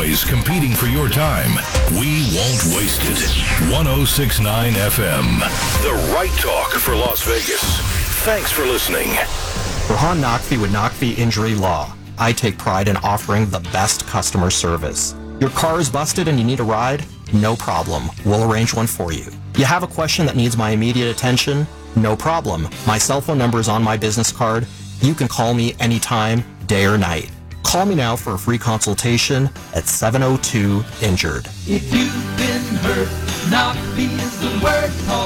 noise competing for your time. We won't waste it. 106.9 FM. The right talk for Las Vegas. Thanks for listening. Rahan Naqvi with Naqvi Injury Law. I take pride in offering the best customer service. Your car is busted and you need a ride? No problem. We'll arrange one for you. You have a question that needs my immediate attention? No problem. My cell phone number is on my business card. You can call me anytime, day or night. Call me now for a free consultation at 702-INJURED. If you've been hurt, Naqvi is the word. Call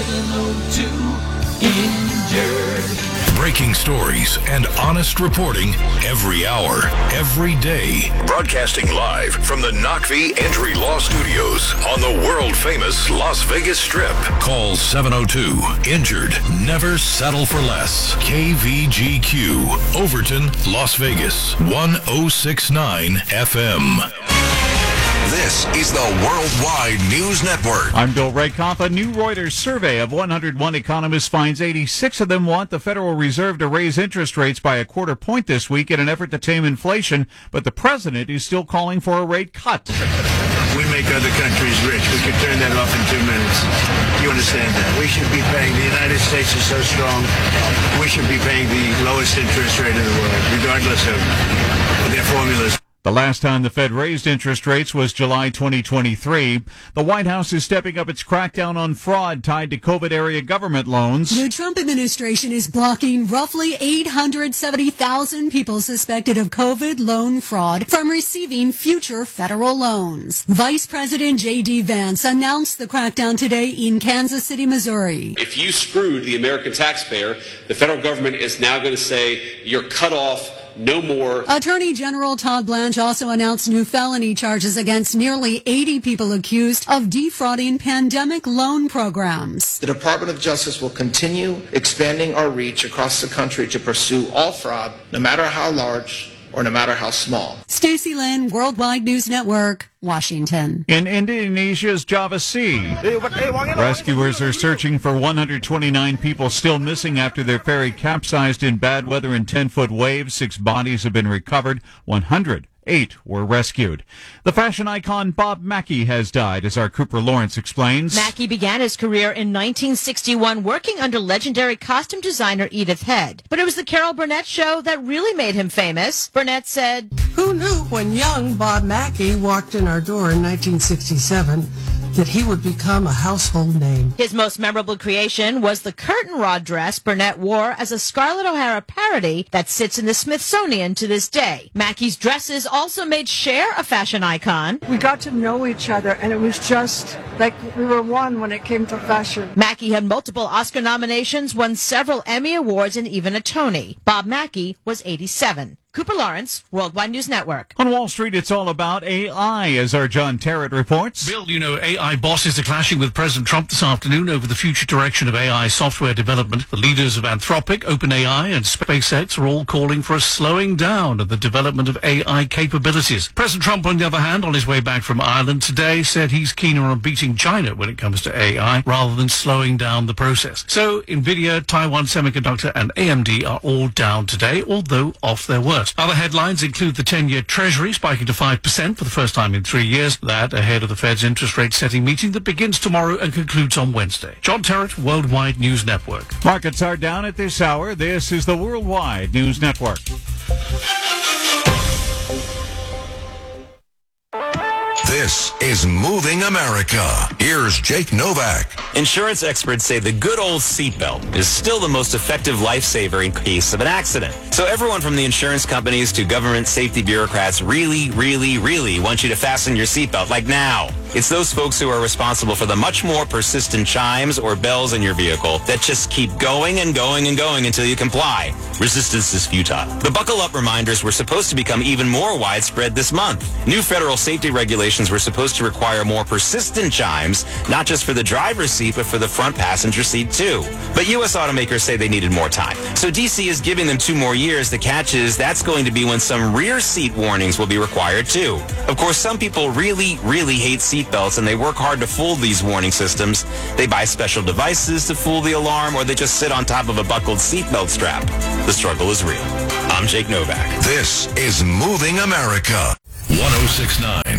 702-INJURED. Breaking stories and honest reporting every hour, every day. Broadcasting live from the Naqvi Injury Law Studios on the world-famous Las Vegas Strip. Call 702-INJURED. Never settle for less. KVGQ, Overton, Las Vegas, 106.9 FM. This is the Worldwide News Network. I'm Bill Raykoff. A new Reuters survey of 101 economists finds 86 of them want the Federal Reserve to raise interest rates by a quarter point this week in an effort to tame inflation, but the president is still calling for a rate cut. We make other countries rich. We could turn that off in 2 minutes. You understand that? We should be paying, the United States is so strong, we should be paying the lowest interest rate in the world, regardless of their formulas. The last time the Fed raised interest rates was July 2023. The White House is stepping up its crackdown on fraud tied to COVID-area government loans. The Trump administration is blocking roughly 870,000 people suspected of COVID loan fraud from receiving future federal loans. Vice President J.D. Vance announced the crackdown today in Kansas City, Missouri. If you screwed the American taxpayer, the federal government is now going to say you're cut off. No more. Attorney General Todd Blanche also announced new felony charges against nearly 80 people accused of defrauding pandemic loan programs. The Department of Justice will continue expanding our reach across the country to pursue all fraud, no matter how large or no matter how small. Stacey Lynn, Worldwide News Network, Washington. In Indonesia's Java Sea, rescuers are searching for 129 people still missing after their ferry capsized in bad weather and 10-foot waves. 6 bodies have been recovered. 108 were rescued. The fashion icon Bob Mackie has died, as our Cooper Lawrence explains. Mackie began his career in 1961 working under legendary costume designer Edith Head. But it was the Carol Burnett show that really made him famous. Burnett said, "Who knew when young Bob Mackie walked in our door in 1967 that he would become a household name?" His most memorable creation was the curtain rod dress Burnett wore as a Scarlett O'Hara parody that sits in the Smithsonian to this day. Mackie's dresses also made Cher a fashion icon. We got to know each other, and it was just like we were one when it came to fashion. Mackie had multiple Oscar nominations, won several Emmy Awards, and even a Tony. Bob Mackie was 87. Cooper Lawrence, Worldwide News Network. On Wall Street, it's all about AI, as our John Terrett reports. Bill, you know, AI bosses are clashing with President Trump this afternoon over the future direction of AI software development. The leaders of Anthropic, OpenAI, and SpaceX are all calling for a slowing down of the development of AI capabilities. President Trump, on the other hand, on his way back from Ireland today, said he's keener on beating China when it comes to AI, rather than slowing down the process. So, NVIDIA, Taiwan Semiconductor, and AMD are all down today, although off their worst. Other headlines include the 10-year Treasury spiking to 5% for the first time in 3 years. That ahead of the Fed's interest rate setting meeting that begins tomorrow and concludes on Wednesday. John Terrett, Worldwide News Network. Markets are down at this hour. This is the Worldwide News Network. This is Moving America. Here's Jake Novak. Insurance experts say the good old seatbelt is still the most effective lifesaver in case of an accident. So everyone from the insurance companies to government safety bureaucrats really, really, really want you to fasten your seatbelt, like now. It's those folks who are responsible for the much more persistent chimes or bells in your vehicle that just keep going and going and going until you comply. Resistance is futile. The buckle up reminders were supposed to become even more widespread this month. New federal safety regulations were supposed to require more persistent chimes, not just for the driver's seat, but for the front passenger seat too. But U.S. automakers say they needed more time. So D.C. is giving them 2 more years. The catch is that's going to be when some rear seat warnings will be required too. Of course, some people really, really hate seatbelts, and they work hard to fool these warning systems. They buy special devices to fool the alarm, or they just sit on top of a buckled seatbelt strap. The struggle is real. I'm Jake Novak. This is Moving America. 106.9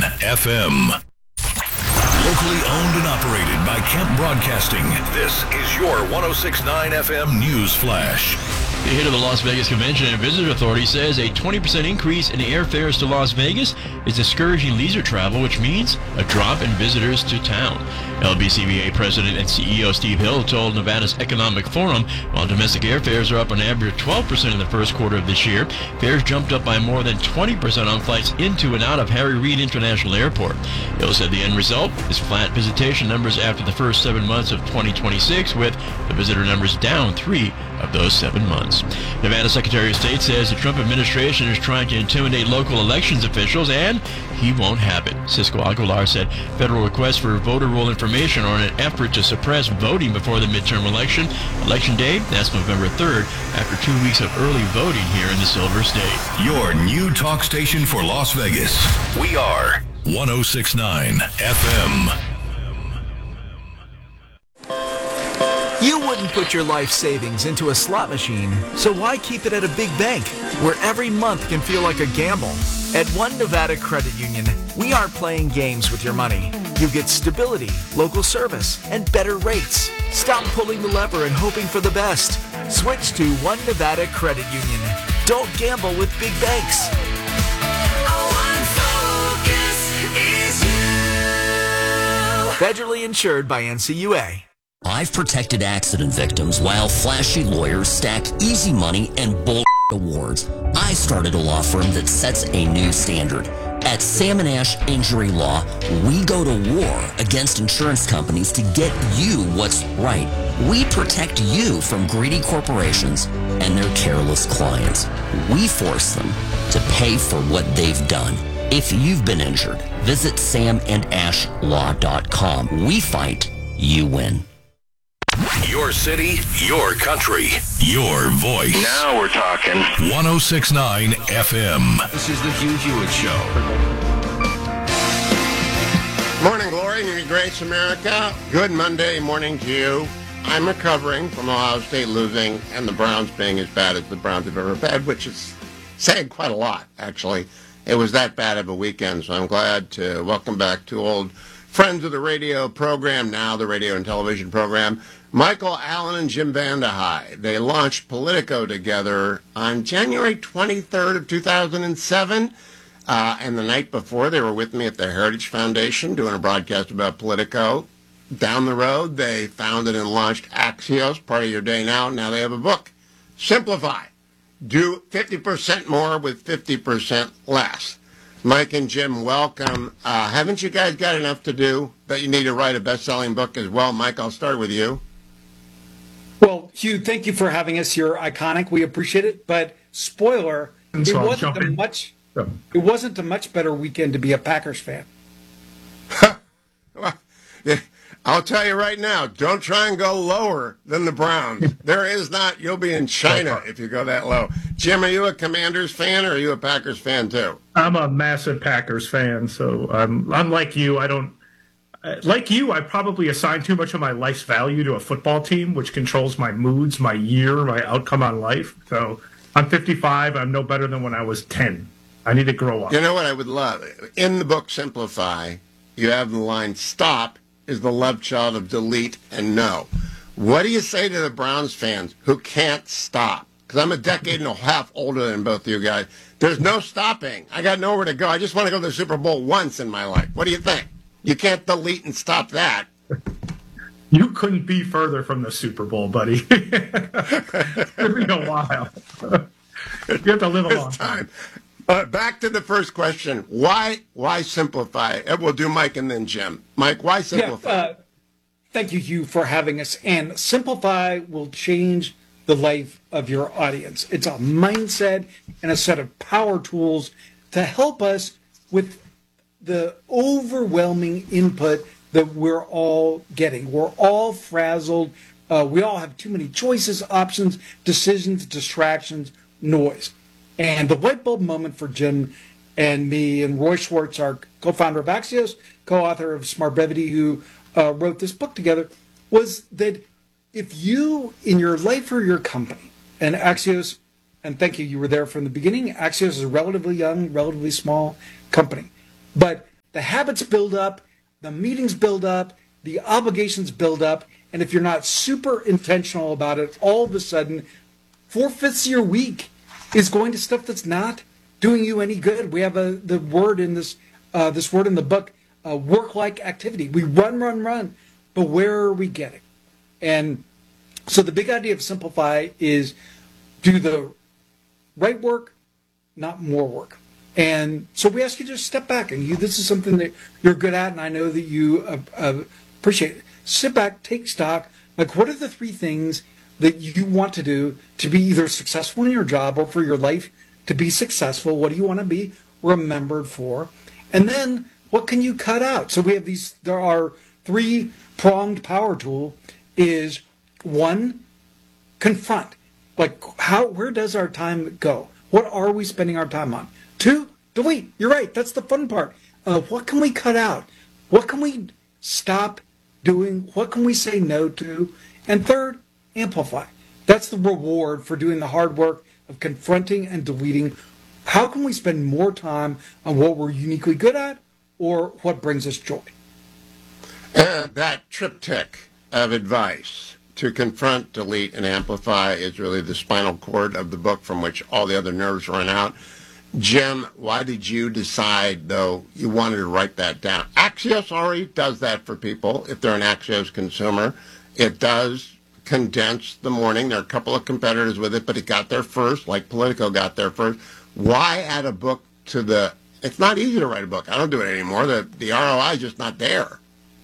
FM. Locally owned and operated by Kemp Broadcasting, this is your 106.9 FM News Flash. The head of the Las Vegas Convention and Visitor Authority says a 20% increase in airfares to Las Vegas is discouraging leisure travel, which means a drop in visitors to town. LBCVA President and CEO Steve Hill told Nevada's Economic Forum while domestic airfares are up on average 12% in the first quarter of this year, fares jumped up by more than 20% on flights into and out of Harry Reid International Airport. Hill said the end result is flat visitation numbers after the first 7 months of 2026, with the visitor numbers down 3 of those 7 months. Nevada Secretary of State says the Trump administration is trying to intimidate local elections officials, and he won't have it. Cisco Aguilar said federal requests for voter roll information are in an effort to suppress voting before the midterm election. Election day, that's November 3rd, after 2 weeks of early voting here in the Silver State. Your new talk station for Las Vegas. We are 106.9 FM. You wouldn't put your life savings into a slot machine, so why keep it at a big bank, where every month can feel like a gamble? At One Nevada Credit Union, we aren't playing games with your money. You get stability, local service, and better rates. Stop pulling the lever and hoping for the best. Switch to One Nevada Credit Union. Don't gamble with big banks. Federally insured by NCUA. I've protected accident victims while flashy lawyers stack easy money and bull awards. I started a law firm that sets a new standard. At Sam & Ash Injury Law, we go to war against insurance companies to get you what's right. We protect you from greedy corporations and their careless clients. We force them to pay for what they've done. If you've been injured, visit samandashlaw.com. We fight, you win. Your city, your country, your voice. Now we're talking. 106.9 FM. This is the Hugh Hewitt Show. Morning, glory, and grace, America. Good Monday morning to you. I'm recovering from Ohio State losing and the Browns being as bad as the Browns have ever had, which is saying quite a lot, actually. It was that bad of a weekend, so I'm glad to welcome back two old friends of the radio program, now the radio and television program, Michael Allen and Jim Vandehei. They launched Politico together on January 23rd of 2007. And the night before, they were with me at the Heritage Foundation doing a broadcast about Politico. Down the road, they founded and launched Axios, part of your day now. Now they have a book, Simplify. Do 50% more with 50% less. Mike and Jim, welcome. Haven't you guys got enough to do that you need to write a best-selling book as well? Mike, I'll start with you. Well, Hugh, thank you for having us. You're iconic. We appreciate it. But spoiler, it wasn't a much better weekend to be a Packers fan. Well, I'll tell you right now, don't try and go lower than the Browns. There is not. You'll be in China if you go that low. Jim, are you a Commanders fan or are you a Packers fan too? I'm a massive Packers fan, so I'm like you. I probably assign too much of my life's value to a football team, which controls my moods, my year, my outcome on life. So I'm 55. I'm no better than when I was 10. I need to grow up. You know what I would love? In the book Simplify, you have the line, stop is the love child of delete and no. What do you say to the Browns fans who can't stop? Because I'm a decade and a half older than both of you guys. There's no stopping. I got nowhere to go. I just want to go to the Super Bowl once in my life. What do you think? You can't delete and stop that. You couldn't be further from the Super Bowl, buddy. It's been a while. You have to live a long time. Back to the first question. Why simplify? We'll do Mike and then Jim. Mike, why simplify? Thank you, Hugh, for having us. And Simplify will change the life of your audience. It's a mindset and a set of power tools to help us with the overwhelming input that we're all getting. We're all frazzled. We all have too many choices, options, decisions, distractions, noise. And the light bulb moment for Jim and me and Roy Schwartz, our co-founder of Axios, co-author of Smart Brevity, who wrote this book together, was that if you, in your life or your company, and Axios, and thank you, you were there from the beginning, Axios is a relatively young, relatively small company. But the habits build up, the meetings build up, the obligations build up, and if you're not super intentional about it, all of a sudden, 4/5 of your week is going to stuff that's not doing you any good. We have the word in this word in the book, work-like activity. We run, but where are we getting? And so the big idea of Simplify is do the right work, not more work. And so we ask you to just step back, and this is something that you're good at, and I know that you appreciate it. Sit back, take stock. Like, what are the 3 things that you want to do to be either successful in your job or for your life to be successful? What do you want to be remembered for? And then what can you cut out? So we have there are 3-pronged power tool is 1, confront. Like, where does our time go? What are we spending our time on? 2, delete. You're right. That's the fun part. What can we cut out? What can we stop doing? What can we say no to? And 3rd, amplify. That's the reward for doing the hard work of confronting and deleting. How can we spend more time on what we're uniquely good at or what brings us joy? That triptych of advice to confront, delete, and amplify is really the spinal cord of the book from which all the other nerves run out. Jim, why did you decide, though, you wanted to write that down? Axios already does that for people if they're an Axios consumer. It does condense the morning. There are a couple of competitors with it, but it got there first, like Politico got there first. Why add a book to the... It's not easy to write a book. I don't do it anymore. The ROI is just not there.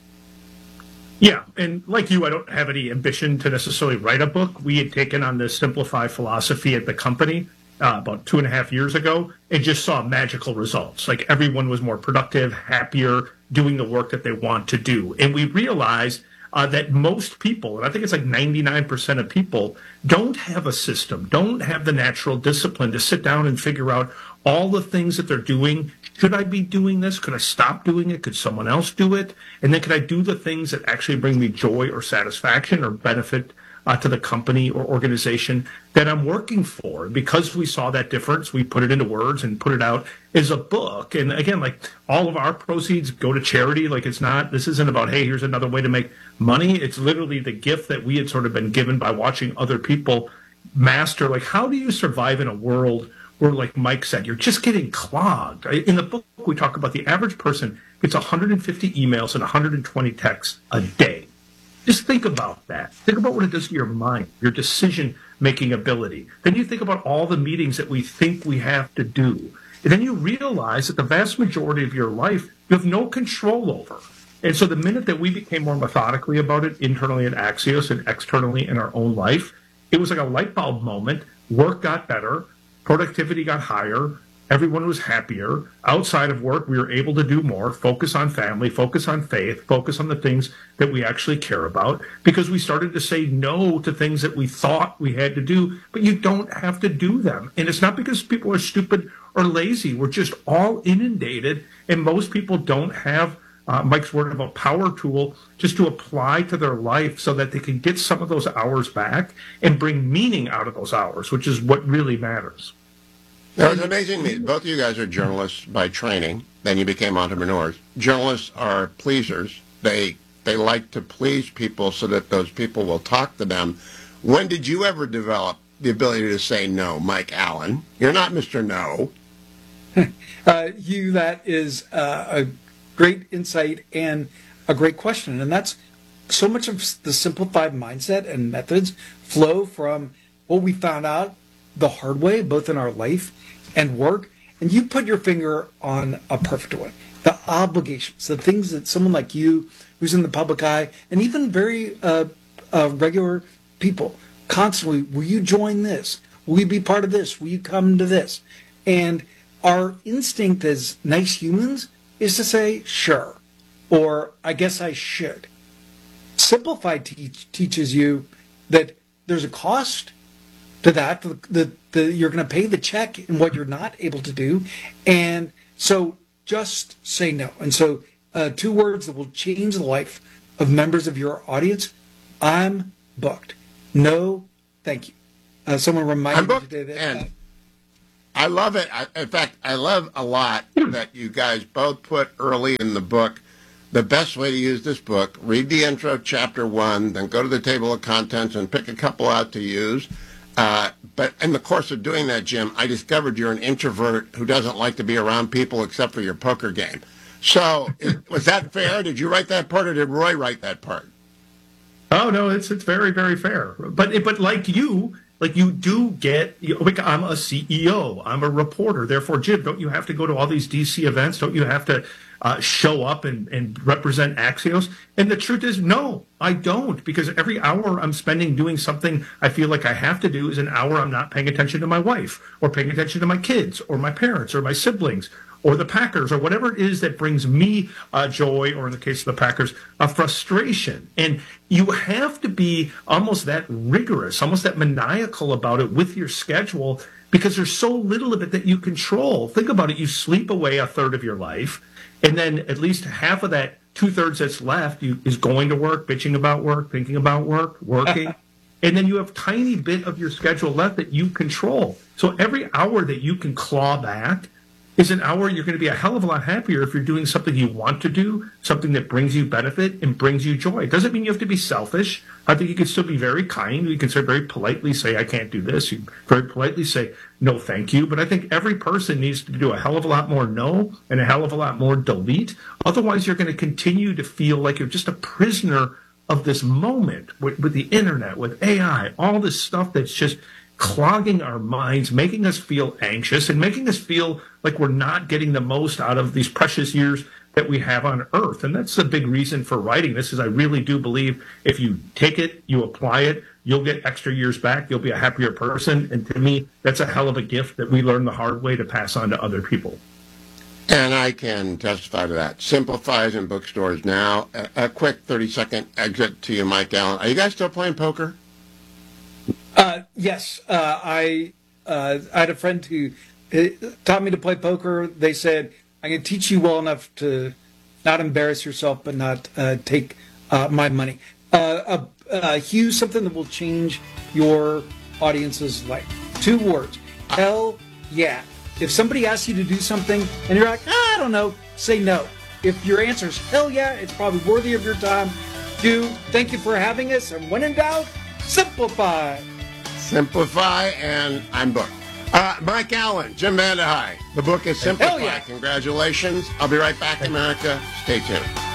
Yeah, and like you, I don't have any ambition to necessarily write a book. We had taken on this Simplify philosophy at the company about 2.5 years ago and just saw magical results. Like, everyone was more productive, happier, doing the work that they want to do. And we realized that most people, and I think it's like 99% of people, don't have a system, don't have the natural discipline to sit down and figure out all the things that they're doing. Should I be doing this? Could I stop doing it? Could someone else do it? And then could I do the things that actually bring me joy or satisfaction or benefit to the company or organization that I'm working for? Because we saw that difference, we put it into words and put it out as a book. And again, like, all of our proceeds go to charity. Like, this isn't about, hey, here's another way to make money. It's literally the gift that we had sort of been given by watching other people master. Like, how do you survive in a world where, like Mike said, you're just getting clogged? In the book, we talk about the average person gets 150 emails and 120 texts a day. Just think about that. Think about what it does to your mind, your decision-making ability. Then you think about all the meetings that we think we have to do. And then you realize that the vast majority of your life you have no control over. And so the minute that we became more methodically about it internally at Axios and externally in our own life, it was like a light bulb moment. Work got better. Productivity got higher. Everyone was happier. Outside of work, we were able to do more, focus on family, focus on faith, focus on the things that we actually care about, because we started to say no to things that we thought we had to do, but you don't have to do them. And it's not because people are stupid or lazy. We're just all inundated, and most people don't have Mike's word about power tool just to apply to their life so that they can get some of those hours back and bring meaning out of those hours, which is what really matters. Now, it's amazing to me. Both of you guys are journalists by training. Then you became entrepreneurs. Journalists are pleasers. They like to please people so that those people will talk to them. When did you ever develop the ability to say no, Mike Allen? You're not Mr. No. That is a great insight and a great question. And that's so much of the simplified mindset and methods flow from what we found out the hard way, both in our life and work. And you put your finger on a perfect one. The obligations, the things that someone like you, who's in the public eye, and even very regular people, constantly, will you join this? Will you be part of this? Will you come to this? And our instinct as nice humans is to say, sure, or I guess I should. Simplified teaches you that there's a cost to that, you're going to pay the check in what you're not able to do. And so just say no. And so 2 words that will change the life of members of your audience: I'm booked. No, thank you. Someone reminded me today that I love it. In fact, I love a lot that you guys both put early in the book. The best way to use this book, read the intro, chapter 1, then go to the table of contents and pick a couple out to use. But in the course of doing that, Jim, I discovered you're an introvert who doesn't like to be around people except for your poker game. So was that fair? Did you write that part, or did Roy write that part? Oh, no, it's very, very fair. But like you do get, I'm a CEO, I'm a reporter. Therefore, Jim, don't you have to go to all these DC events? Don't you have to show up and represent Axios? And the truth is, no, I don't, because every hour I'm spending doing something I feel like I have to do is an hour I'm not paying attention to my wife, or paying attention to my kids, or my parents, or my siblings, or the Packers, or whatever it is that brings me joy, or in the case of the Packers, a frustration. And you have to be almost that rigorous, almost that maniacal about it with your schedule, because there's so little of it that you control. Think about it. You sleep away a third of your life, and then at least half of that 2/3 that's left is going to work, bitching about work, thinking about work, working. And then you have a tiny bit of your schedule left that you control. So every hour that you can claw back is an hour you're going to be a hell of a lot happier if you're doing something you want to do, something that brings you benefit and brings you joy. It doesn't mean you have to be selfish. I think you can still be very kind. You can very politely say, I can't do this. You very politely say, no, thank you. But I think every person needs to do a hell of a lot more no and a hell of a lot more delete. Otherwise, you're going to continue to feel like you're just a prisoner of this moment with the internet, with AI, all this stuff that's just clogging our minds, making us feel anxious, and making us feel like we're not getting the most out of these precious years that we have on Earth. And that's the big reason for writing this, is I really do believe if you take it, you apply it, you'll get extra years back, you'll be a happier person. And to me, that's a hell of a gift that we learned the hard way to pass on to other people. And I can testify to that. Simplify is in bookstores now. A quick 30-second exit to you, Mike Allen. Are you guys still playing poker? Yes. I had a friend who taught me to play poker. They said, I can teach you well enough to not embarrass yourself, but not take my money. Hugh, something that will change your audience's life. 2 words. Hell yeah. If somebody asks you to do something and you're like, I don't know, say no. If your answer is hell yeah, it's probably worthy of your time. Hugh, thank you for having us. And when in doubt, simplify. Simplify, and I'm booked. Mike Allen, Jim Vandehei. The book is Simplify. Yeah. Congratulations. I'll be right back, America. Stay tuned.